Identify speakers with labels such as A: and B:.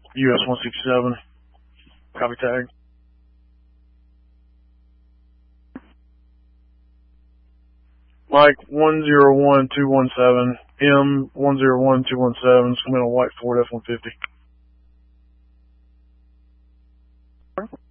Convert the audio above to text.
A: US 167. Copy tag. Mike 101217, M 101217, coming on white Ford F-150.